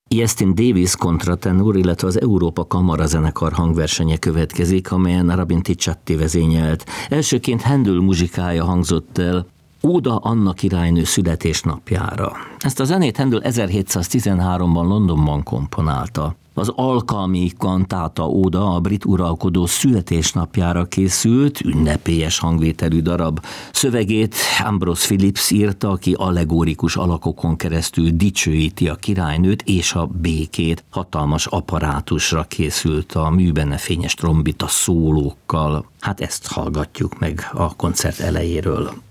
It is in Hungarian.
Iestin Davis kontratenor, illetve az Európa Kamarazenekar hangversenye következik, amelyen Rabin Ticciatti vezényelt. Elsőként Händel muzsikája hangzott el, Óda Anna királynő születésnapjára. Ezt a zenét Händel 1713-ban Londonban komponálta. Az alkalmi kantáta óda a brit uralkodó születésnapjára készült, ünnepélyes hangvételű darab. Szövegét Ambrose Philips írta, aki allegorikus alakokon keresztül dicsőíti a királynőt és a békét. Hatalmas apparátusra készült a műbenne fényes trombita szólókkal. Hát ezt hallgatjuk meg a koncert elejéről.